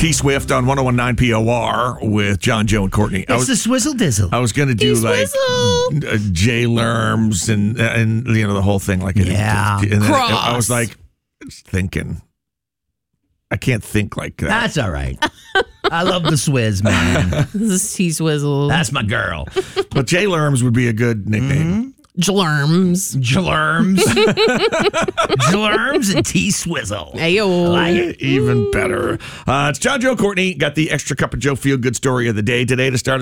T-Swift on 101.9 POR with John, Joe, and Courtney. It's the Swizzle Dizzle. I was going to do J Lerms and the whole thing. And then I was like thinking, I can't think like that. That's all right. I love the Swizz, man. This is T-Swizzle. That's my girl. But J Lerms would be a good nickname. Jlerms. Jlerms and T-Swizzle. Ayo. Even better. It's John, Joe, Courtney. Got the extra cup of Joe Feel Good story of the day today to start